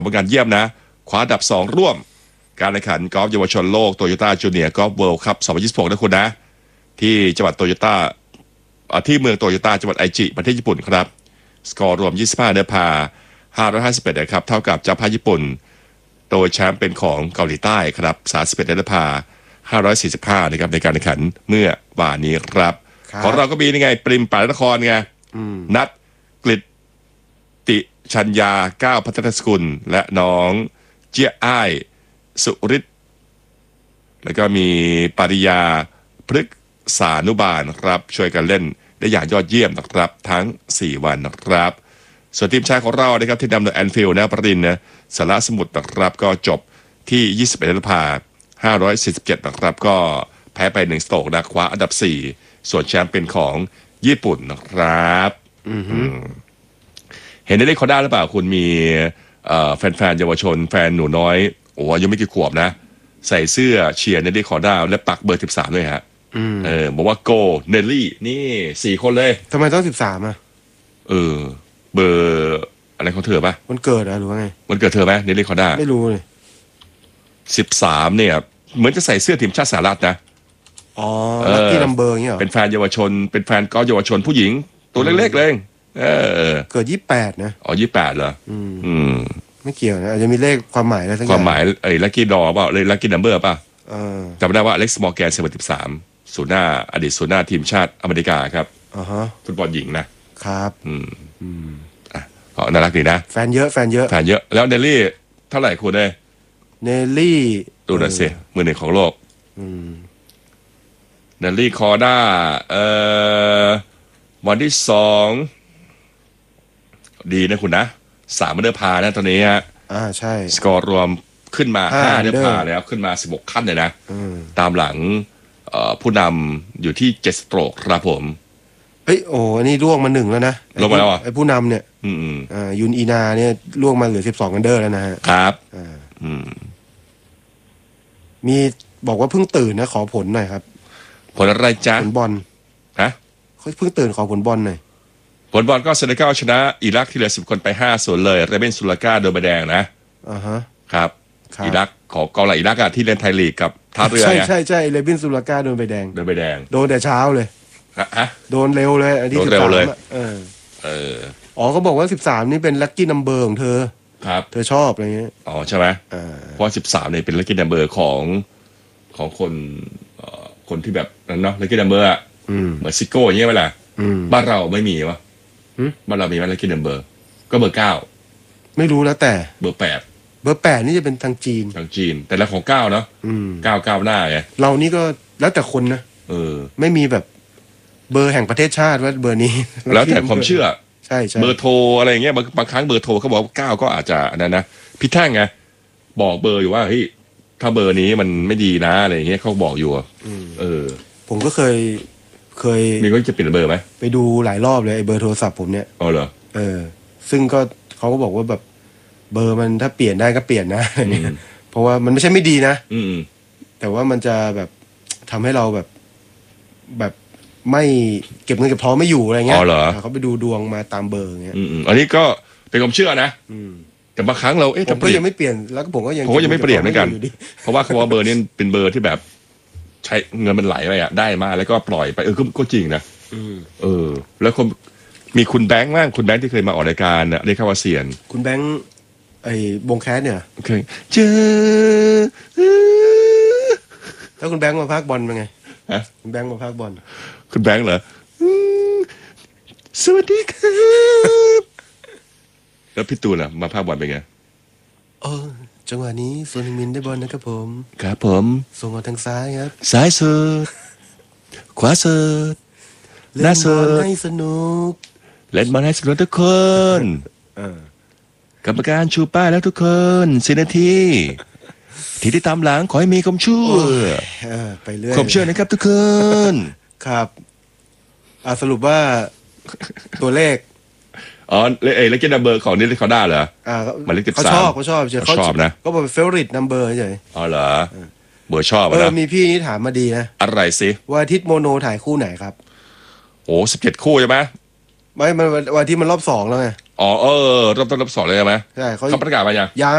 ผลงานเยี่ยมนะคว้าอันดับ2ร่วมการแข่งขันกอล์ฟเยาวชนโลกโตโยต้าจูเนียร์กอล์ฟเวิลด์คัพ2026นะคุณนะที่จังหวัดโตโยต้าที่เมืองโตโยต้าจังหวัดไอจิประเทศญี่ปุ่นครับสกอร์รวม25เนื้อพา551นะครับเท่ากับเจ้าภาพญี่ปุ่นโดยแชมป์เป็นของเกาหลีใต้ครับ31เนื้อพา545นะครับในการแข่งขันเมื่อวานนี้ครับของเราก็มีนี่ไงปริมป่านครไงนัดกฤษติชัญญาก้าวพัฒนสกุลและน้องเจี๊ยอ้ายสุริศแล้วก็มีปริยาพฤกษานุบาลครับช่วยกันเล่นได้อย่างยอดเยี่ยมนะครับทั้ง4วันนะครับส่วนทีมชายของเรานะครับที่นำโดยแอนฟิลด์นะปรินนะสารสมุทรนะครับก็จบที่21อันดับ547นะครับก็แพ้ไป1สโตรกนะคว้าอันดับ4ส่วนแชมป์เป็นของญี่ปุ่นนะครับเห็นได้เขาได้หรือเปล่าคุณมีแฟนๆเยาวชนแฟนหนูน้อยโอ้ยังไม่กี่ขวบนะใส่เสื้อเชียร์เนลลี่คอร์ด้าและปักเบอร์13ด้วยฮะบอกว่าโกเนลลี่นี่4คนเลยทำไมต้อง13อ่ะเบอร์อะไรของเธอปะมันเกิดหรือว่าไงมันเกิดเธอไหมเนลลี่คอร์ด้าไม่รู้เลย 13เนี่ยเหมือนจะใส่เสื้อทีมชาติสหรัฐนะลัคกี้นัมเบอร์เงี้ยเป็นแฟนเยาวชนเป็นแฟนก็เยาวชนผู้หญิงตัวเล็กๆเลยเกิด28นะ 28เหรอไม่เกี่ยวนะอาจจะมีเลขความหมายอะไรสักอย่างความหมายลัคกี้ดอเปล่าเลยลัคกี้นัมเบอร์ป่ะจำได้ว่าอเล็กซ์มอร์แกน13ศูนย์หน้าอดีตศูนย์หน้าทีมชาติอเมริกาครับฟุตบอลหญิงนะครับก็น่ารักดีนะแฟนเยอะแล้วเนลลี่เท่าไหร่คุณเนี่ยเนลลี่ดูหน่อยสิมือหนึ่งของโลกเนลลี่คอร์ด้าวันที่2ดีนะคุณนะ3เดือนพานะตอนนี้ฮะใช่สกอร์รวมขึ้นมา5เดือนพาแล้วขึ้นมา16ขั้นเลยนะตามหลังผู้นำอยู่ที่7สโตรกครับผมโอ้อันนี้ล่วงมา1แล้วนะล่วงมาแล้วอ่ะไอ้ผู้นำเนี่ยยุนอีนาเนี่ยล่วงมาเหลือ12อันเดอร์แล้วนะฮะครับมีบอกว่าเพิ่งตื่นนะขอผลหน่อยครับผลอะไรจ๊ะผลบอลเพิ่งตื่นขอผลบอลหน่อยผลบอลก็เซเนกัลชนะอิรักที่เหลือ10คนไป5-0เลยเรเบนซูลาก้าโดนใบแดงนะครับอิรักของกองหลังอิรักที่เล่นไทยลีกกับท่าเรือใช่เรเบนซูลาก้าโดนใบแดงโดนแต่เช้าเลยโดนเร็วเลยอันที่13เขาบอกว่า13นี่เป็นลัคกี้นัมเบอร์ของเธอครับเธอชอบอะไรเงี้ยใช่ไหมเพราะ13เนี่ยเป็นลัคกี้นัมเบอร์ของคนที่แบบนั้นเนาะลัคกี้นัมเบอร์เหมือนซิโก้อย่างเงี้ยไหมล่ะบ้านเราไม่มีวะบ้านเรามีไหมลัคกี้นัมเบอร์ก็เบอร์9 ไม่รู้แล้วแต่เบอร์ 8นี่จะเป็นทางจีนแต่ละของ9เนาะ9หน้าไงเรานี่ก็แล้วแต่คนนะไม่มีแบบเบอร์แห่งประเทศชาติว่าเบอร์นี้แล้วแต่ความเชื่อใช่เบอร์โทรอะไรอย่างเงี้ยบางครั้งเบอร์โทรเขาบอกว่า9ก็อาจจะนั่นนะพี่แท่งไงบอกเบอร์อยู่ว่าเฮ้ยถ้าเบอร์นี้มันไม่ดีนะอะไรอย่างเงี้ยเขาบอกอยู่ผมก็เคยมีก็จะเปลี่ยนเบอร์ไหมไปดูหลายรอบเลยไอ้เบอร์โทรศัพท์ผมเนี่ยเหรอซึ่งก็เขาก็บอกว่าแบบเบอร์มันถ้าเปลี่ยนได้ก็เปลี่ยนนะเพราะว่ามันไม่ใช่ไม่ดีนะแต่ว่ามันจะแบบทำให้เราแบบไม่เก็บเงินเก็บทองไม่อยู่อะไรเงี้ยเขาไปดูดวงมาตามเบอร์เงี้ยอันนี้ก็เป็นความเชื่อนะแต่บางครั้งเราผมก็ยังไม่เปลี่ยนแล้วก็ผมก็ยังไม่เปลี่ยนเหมือนกันเพราะว่าเขาว่าเบอร์นี้เป็นเบอร์ที่แบบใช้เงินมันไหลไปได้มาแล้วก็ปล่อยไปก็จริงนะแล้วมีคุณแบงค์บ้างคุณแบงค์ที่เคยมาออกรายการเรียกว่าเซียนคุณแบงค์ไอ้วงแคสเนี่ยเคยเจอแล้วคุณแบงค์มาพากบอลเป็นไงคุณแบงค์มาพากบอลคุณแบงค์เหรอสวัสดีครับแล้วพี่ตูนมาพากบอลเป็นไงจังหวะนี้โซนิมินได้บอลนะครับผมครับผมส่งออกทางซ้ายครับซ้ายสุดขวาสุดหน้าสุดให้สนุกเล่นบอลให้สนุกทุกคนกรรมการชูป้ายแล้วทุกคน10 นาทีที่ตามหลังขอให้มีความชั่วไปเรื่อยความเชื่อนะครับทุกคนครับสรุปว่าตัวเลขเลขเกนนัมเบอร์ของนี่เขาได้เหรอมันเลข13 เขาชอบนะก็เป็นเฟเวอริตนัมเบอร์เฉยเหรอเบอร์ชอบนะมีพี่นี่ถามมาดีนะอะไรสิว่าอาทิตย์โมโนถ่ายคู่ไหนครับ 17คู่ใช่ไหมไม่มันวันที่มันรอบ2แล้วไงรอบ2เลยใช่ไหมใช่เขาประกาศมายัง